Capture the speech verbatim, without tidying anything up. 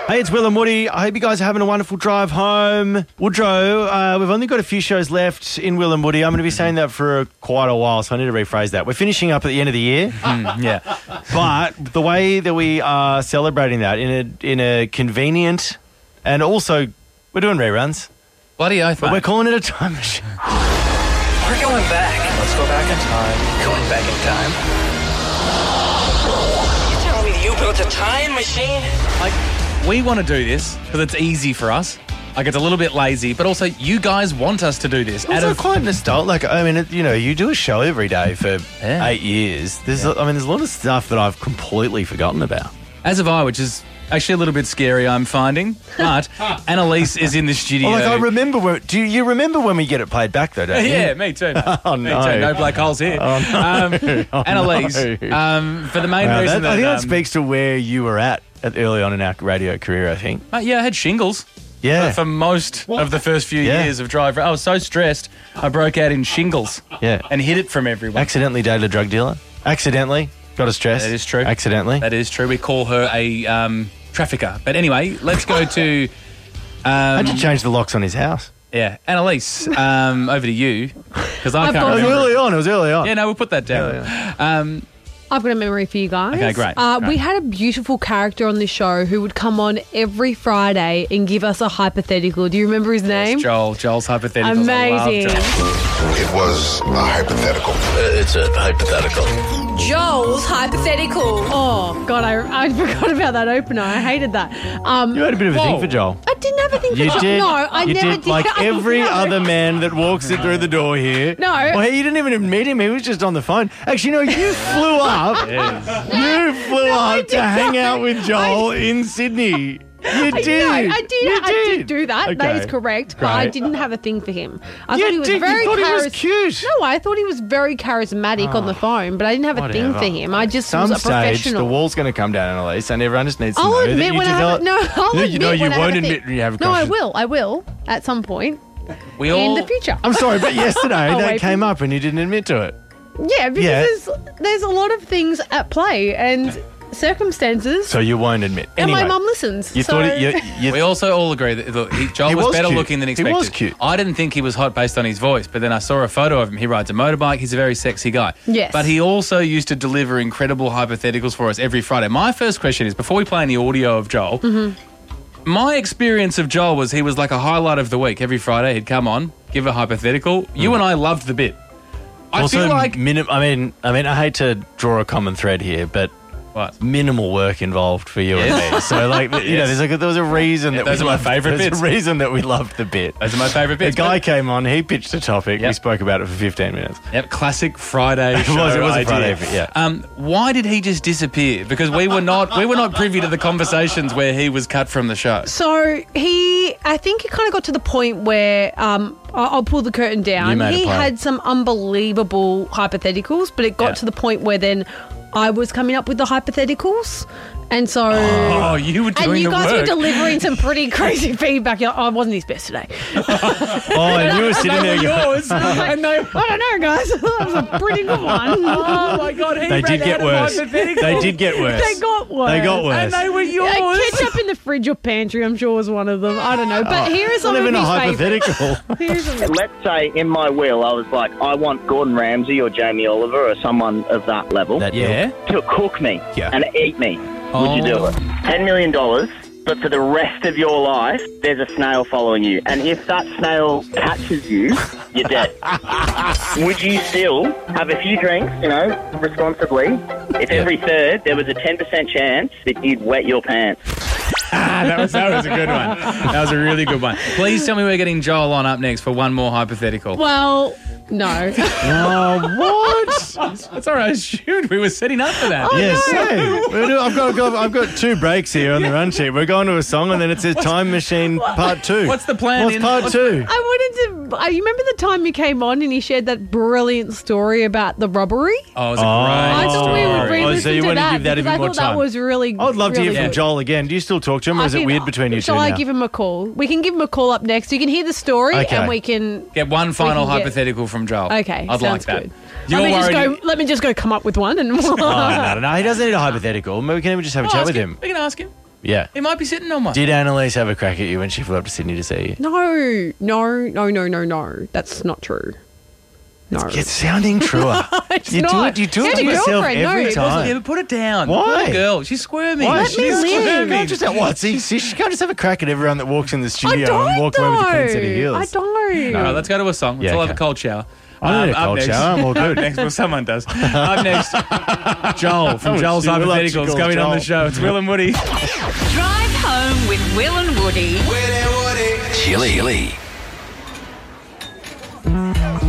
Hey, it's Will and Woody. I hope you guys are having a wonderful drive home. Woodrow, uh, we've only got a few shows left in Will and Woody. I'm going to be saying that for quite a while, so I need to rephrase that. We're finishing up at the end of the year. Mm, yeah. But the way that we are celebrating that in a in a convenient and also we're doing reruns. Bloody oath, But mate. we're calling it a time machine. We're going back. Let's go back in time. Going back in time. You telling me that you built a time machine? Like, we want to do this because it's easy for us. Like, it's a little bit lazy, but also you guys want us to do this. It's Out of quite nostalgic. Like, I mean, it, you know, you do a show every day for Yeah. eight years. There's, I mean, there's a lot of stuff that I've completely forgotten about. As have I, which is actually a little bit scary, I'm finding. But Annalise is in the studio. Oh, like I remember when. Do you remember when we get it played back though? Don't you? Yeah, me too. Oh, me no. too. No black holes here. Oh, no. um, Oh, Annalise, no. um, for the main Wow, reason that, that, I think that um, speaks to where you were at, at early on in our radio career. I think. uh, yeah, I had shingles. Yeah. For, for most of the first few Yeah. years of drive. I was so stressed, I broke out in shingles. Yeah. And hid it from everyone. Accidentally dated a drug dealer. Accidentally got a stress. That is true. Accidentally. That is true. We call her a um, trafficker. But anyway, let's go to... Um, How'd you change the locks on his house? yeah, Annalise, um, over to you. Because I I've can't got- It was remember. early on. It was early on. Yeah, no, we'll put that down. Um, I've got a memory for you guys. Okay, great. Uh, Great. We had a beautiful character on this show who would come on every Friday and give us a hypothetical. Do you remember his name? Joel. Joel's hypotheticals. Amazing. I love Joel. It was a hypothetical. It's a hypothetical. Joel's hypothetical. Oh, God, I, I forgot about that opener. I hated that. Um, You had a bit of a Whoa. thing for Joel. I didn't have a thing for You Joel. did. No, I you never did. did. Like I every know. other man that walks in through the door here. No. Well, hey, you didn't even meet him. He was just on the phone. Actually, no, you flew up. You flew up to hang out with Joel in Sydney. You I did. know, I did. You I did do that. That Okay. is correct. But I Great. didn't have a thing for him. I You thought he was did. You very thought he was charis- cute. No, I thought he was very charismatic on the phone, but I didn't have a thing Whatever. for him. I just Some was a stage, professional. the wall's going to come down, Annalise, and everyone just needs to I'll know admit that you when I develop. have a, no, I'll No, admit you know you when I won't have a admit thing. you have a No, I crush. will. I will at some point We all... in the future. I'm sorry, but yesterday I'll that wait came for- up and you didn't admit to it. Yeah, because Yeah. there's there's a lot of things at play and circumstances, So you won't admit. and Anyway, my mum listens. you so thought it, you, you, We also all agree that look, he, Joel He was, was better cute. looking than He expected. was cute. I didn't think he was hot based on his voice, but then I saw a photo of him. He rides a motorbike. He's a very sexy guy. Yes. But he also used to deliver incredible hypotheticals for us every Friday. My first question is, before we play any audio of Joel, Mm-hmm. my experience of Joel was he was like a highlight of the week. Every Friday he'd come on, give a hypothetical. You and I loved the bit. I also, feel like... minim- I mean, I mean, I hate to draw a common thread here, but What? minimal work involved for you Yes. and me. So, like, you know, Yes. there's like a, there was a reason Yeah, that those we are my loved, favourite there's bits. a reason that we loved the bit. Those are my favourite The bits. guy but- came on, he pitched a topic, Yep. we spoke about it for fifteen minutes. Yep, classic Friday It show was- it was a idea. Friday bit, yeah. Um, why did he just disappear? Because we were not we were not privy to the conversations where he was cut from the show. So he, I think it kind of got to the point where um, I- I'll pull the curtain You down. made a He play. had some unbelievable hypotheticals, but it got Yeah. to the point where then I was coming up with the hypotheticals, and so. Oh, you were doing And you the guys work. were delivering some pretty crazy feedback. You're, oh, I wasn't his best today. Oh, and you were sitting there going, yours. and they, I don't know, guys. That was a pretty good one. oh my god, he they ran did get out of worse. hypotheticals. They did get worse. They got worse. They got worse. And they were yours. Uh, ketchup in the fridge or pantry, I'm sure, was one of them. I don't know. But here is Not some of even his a favourites. hypothetical. Here's a- Let's say in my will I was like, I want Gordon Ramsay or Jamie Oliver or someone of that level That Yeah. to cook me Yeah. and eat me. Would you do Oh. it? ten million dollars, but for the rest of your life, there's a snail following you. And if that snail catches you, you're dead. Would you still have a few drinks, you know, responsibly, if every third there was a ten percent chance that you'd wet your pants? Ah, that was that was a good one. That was a really good one. Please tell me we're getting Joel on up next for one more hypothetical. well, no. Oh, what? That's all right. I assumed we were setting up for that. Yes, hey, we're doing- I've got, I've got I've got two breaks here on the run sheet. We're going to a song and then it says Time Machine Part Two. What's the plan What's in- Part what's- Two? I wanted to. I you remember the time you came on and he shared that brilliant story about the robbery? Oh, it was a Oh. great I thought we would Oh, re-listen so you to want to that give that a because bit I more thought time? that was really. I would love to really hear from good. Joel again. Do you still talk to him or I is it can- weird between you two Shall I now? give him a call? We can give him a call up next. You can hear the story Okay. and we can. Get one final can get- hypothetical from Joel. Okay, I'd sounds like that. good. You're let me just worried. go. Let me just go come up with one and. Oh, no, no, no. He doesn't need a hypothetical. Maybe we can even just have a I'll chat ask with him. We can ask him. Yeah. He might be sitting on one. Did Annalise have a crack at you when she flew up to Sydney to see you? No, no, no, no, no, no. That's not true. No. It's sounding truer. It's you do not. it. You do She it had to a yourself girlfriend, no, every it time. Yeah, but put it down. Why? Poor girl. She's squirming. Why? She's me live. You squirming. can't just what? See, see, she can't just have a crack at everyone that walks in the I studio don't and walk away with a clean set of though. heels. I don't. All right, let's go to a song. Let's Yeah, all okay. have a cold shower. I need a up cold next- shower. I'm all good. Up next, well, someone does. Up next, Joel from Oh, Joel's shit, we'll have to Hypotheticals call coming on the Joel. show. It's Will and Woody. Drive home with Will and Woody. Chilly.